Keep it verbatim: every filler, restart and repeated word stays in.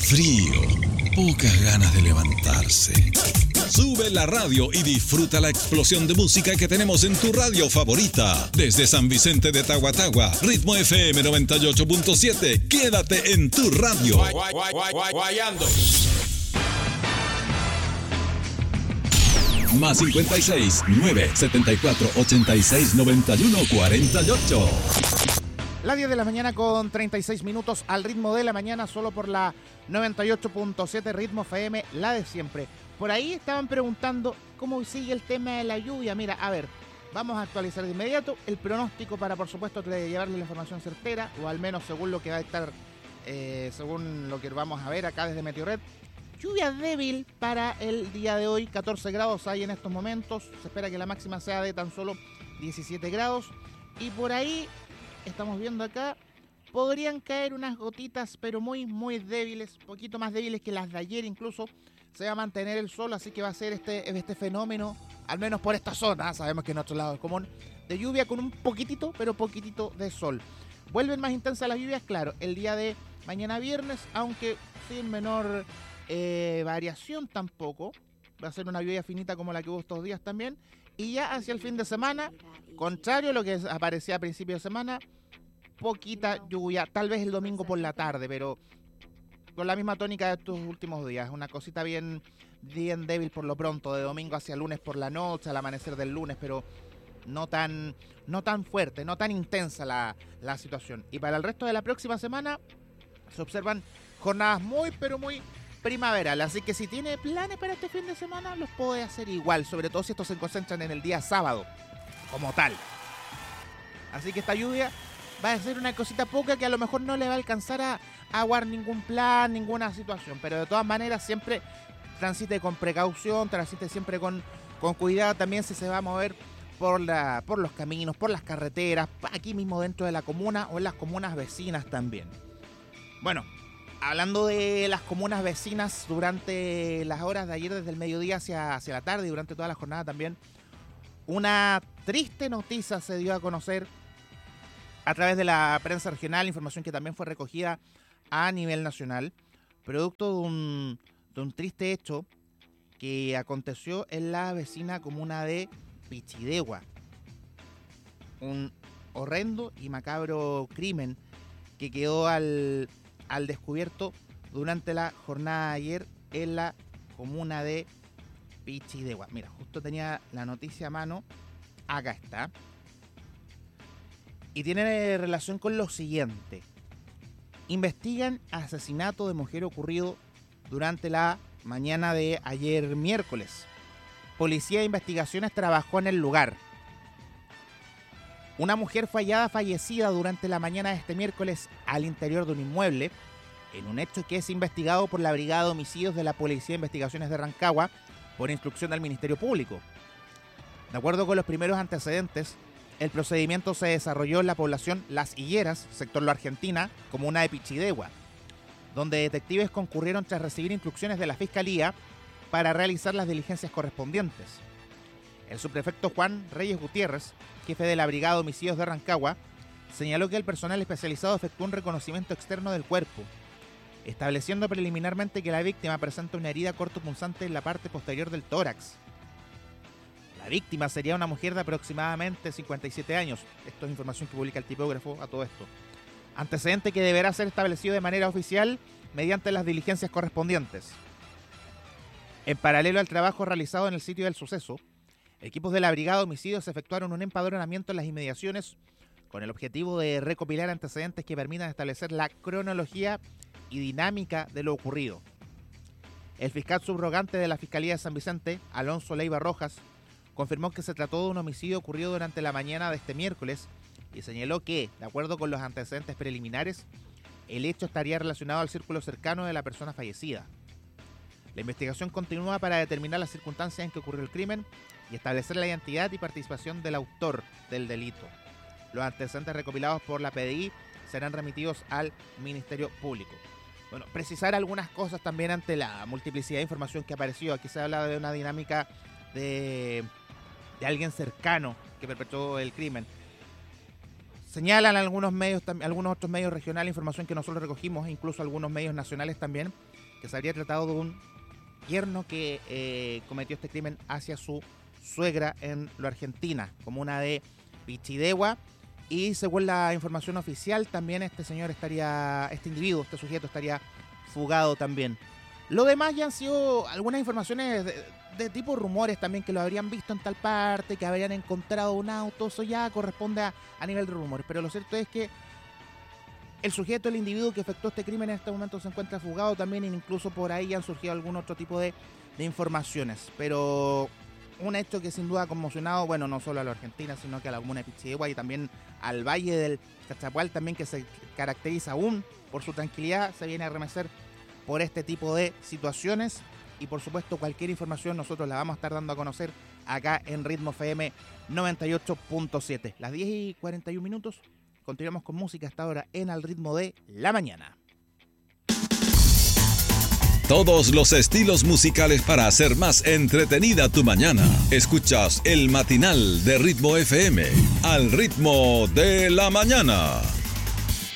Frío, pocas ganas de levantarse. Sube la radio y disfruta la explosión de música que tenemos en tu radio favorita. Desde San Vicente de Tahuatahua, Ritmo F M noventa y ocho punto siete. Quédate en tu radio. Guay, guay, guay, guay, guay, guayando. Más cincuenta y seis, nueve setenta y cuatro, ochenta y seis, noventa y uno, cuarenta y ocho. La diez de la mañana con treinta y seis minutos al ritmo de la mañana, solo por la noventa y ocho punto siete Ritmo F M, la de siempre. Por ahí estaban preguntando cómo sigue el tema de la lluvia. Mira, a ver, vamos a actualizar de inmediato el pronóstico para, por supuesto, llevarle la información certera, o al menos según lo que va a estar, eh, según lo que vamos a ver acá desde Meteorred. Lluvia débil para el día de hoy, catorce grados hay en estos momentos. Se espera que la máxima sea de tan solo diecisiete grados. Y por ahí, estamos viendo acá, podrían caer unas gotitas, pero muy, muy débiles, poquito más débiles que las de ayer incluso. Se va a mantener el sol, así que va a ser este, este fenómeno, al menos por esta zona, sabemos que en otro lado es común, de lluvia con un poquitito, pero poquitito de sol. Vuelven más intensas las lluvias, claro, el día de mañana viernes, aunque sin menor eh, variación tampoco. Va a ser una lluvia finita como la que hubo estos días también. Y ya hacia el fin de semana, contrario a lo que aparecía a principio de semana, poquita lluvia, tal vez el domingo por la tarde, pero con la misma tónica de estos últimos días. Una cosita bien, bien débil por lo pronto, de domingo hacia lunes por la noche, al amanecer del lunes, pero no tan, no tan fuerte, no tan intensa la, la situación. Y para el resto de la próxima semana se observan jornadas muy, pero muy primaverales. Así que si tiene planes para este fin de semana, los puede hacer igual, sobre todo si estos se concentran en el día sábado, como tal. Así que esta lluvia va a ser una cosita poca que a lo mejor no le va a alcanzar a aguar ningún plan, ninguna situación, pero de todas maneras siempre transite con precaución, transite siempre con, con cuidado también si se va a mover por, la, por los caminos, por las carreteras, aquí mismo dentro de la comuna o en las comunas vecinas también. Bueno, hablando de las comunas vecinas, durante las horas de ayer desde el mediodía hacia, hacia la tarde y durante toda la jornada también, una triste noticia se dio a conocer a través de la prensa regional, información que también fue recogida a nivel nacional, producto de un, de un triste hecho que aconteció en la vecina comuna de Pichidegua. Un horrendo y macabro crimen que quedó al, al descubierto durante la jornada de ayer en la comuna de Pichidegua. Mira, justo tenía la noticia a mano, acá está. Y tiene relación con lo siguiente. Investigan asesinato de mujer ocurrido durante la mañana de ayer miércoles. Policía de Investigaciones trabajó en el lugar. Una mujer fue hallada fallecida durante la mañana de este miércoles al interior de un inmueble, en un hecho que es investigado por la Brigada de Homicidios de la Policía de Investigaciones de Rancagua por instrucción del Ministerio Público. De acuerdo con los primeros antecedentes, el procedimiento se desarrolló en la población Las Higueras, sector La Argentina, comuna de Pichidegua, donde detectives concurrieron tras recibir instrucciones de la Fiscalía para realizar las diligencias correspondientes. El subprefecto Juan Reyes Gutiérrez, jefe de la Brigada de Homicidios de Rancagua, señaló que el personal especializado efectuó un reconocimiento externo del cuerpo, estableciendo preliminarmente que la víctima presenta una herida cortopunzante en la parte posterior del tórax. La víctima sería una mujer de aproximadamente cincuenta y siete años. Esto es información que publica el tipógrafo a todo esto. Antecedente que deberá ser establecido de manera oficial mediante las diligencias correspondientes. En paralelo al trabajo realizado en el sitio del suceso, equipos de la Brigada de Homicidios efectuaron un empadronamiento en las inmediaciones con el objetivo de recopilar antecedentes que permitan establecer la cronología y dinámica de lo ocurrido. El fiscal subrogante de la Fiscalía de San Vicente, Alonso Leiva Rojas, confirmó que se trató de un homicidio ocurrido durante la mañana de este miércoles y señaló que, de acuerdo con los antecedentes preliminares, el hecho estaría relacionado al círculo cercano de la persona fallecida. La investigación continúa para determinar las circunstancias en que ocurrió el crimen y establecer la identidad y participación del autor del delito. Los antecedentes recopilados por la P D I serán remitidos al Ministerio Público. Bueno, precisar algunas cosas también ante la multiplicidad de información que apareció. Aquí se habla de una dinámica de, de alguien cercano que perpetró el crimen. señalan algunos medios, algunos otros medios regionales, información que nosotros recogimos, e incluso algunos medios nacionales también, que se habría tratado de un yerno que eh, cometió este crimen hacia su suegra en la Argentina, comuna de Pichidegua. Y según la información oficial, también este señor estaría, este individuo, este sujeto estaría fugado también. Lo demás ya han sido algunas informaciones de, de tipo rumores también, que lo habrían visto en tal parte, que habrían encontrado un auto. Eso ya corresponde a, a nivel de rumores. Pero lo cierto es que el sujeto, el individuo que efectuó este crimen en este momento se encuentra fugado también, e incluso por ahí han surgido algún otro tipo de, de informaciones. Pero un hecho que sin duda ha conmocionado, bueno, no solo a la Argentina, sino que a la comuna de Pichidegua y también al Valle del Cachapual también, que se caracteriza aún por su tranquilidad, se viene a remecer por este tipo de situaciones. Y por supuesto, cualquier información nosotros la vamos a estar dando a conocer acá en Ritmo F M noventa y ocho punto siete. Las diez y cuarenta y un minutos, continuamos con música hasta ahora en Al Ritmo de la Mañana. Todos los estilos musicales para hacer más entretenida tu mañana. Escuchas el matinal de Ritmo F M, Al Ritmo de la Mañana.